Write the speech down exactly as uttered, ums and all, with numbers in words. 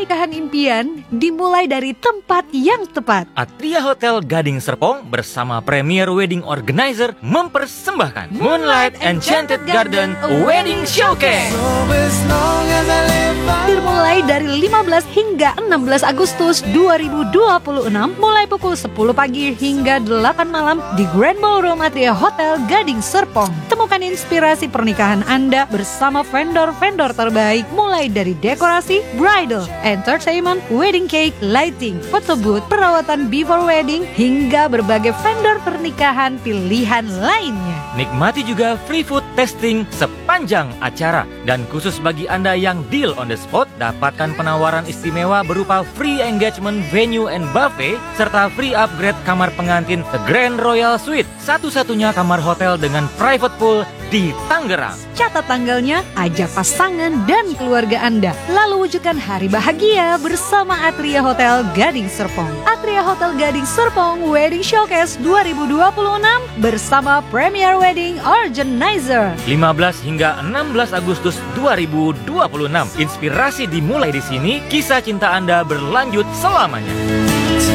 pernikahan impian dimulai dari tempat yang tepat. Atria Hotel Gading Serpong bersama Premier Wedding Organizer mempersembahkan Moonlight Enchanted Garden Wedding Showcase. Dimulai dari lima belas hingga enam belas Agustus dua ribu dua puluh enam, mulai pukul sepuluh pagi hingga delapan malam di Grand Ballroom Atria Hotel Gading Serpong. Temukan inspirasi pernikahan Anda bersama vendor-vendor terbaik, mulai dari dekorasi, bridal, entertainment, wedding cake, lighting, photo booth, perawatan before wedding, hingga berbagai vendor pernikahan pilihan lainnya. Nikmati juga free food tasting sepanjang acara. Dan khusus bagi Anda yang deal on the spot, dapatkan penawaran istimewa berupa free engagement venue and buffet, serta free upgrade kamar pengantin ke Grand Royal Suite, satu-satunya kamar hotel dengan private pool di Tangerang. Catat tanggalnya, ajak pasangan dan keluarga Anda, lalu wujudkan hari bahagia bersama Atria Hotel Gading Serpong. Atria Hotel Gading Serpong Wedding Showcase dua ribu dua puluh enam bersama Premier Wedding Organizer. lima belas hingga enam belas Agustus dua ribu dua puluh enam. Inspirasi dimulai di sini, kisah cinta Anda berlanjut selamanya.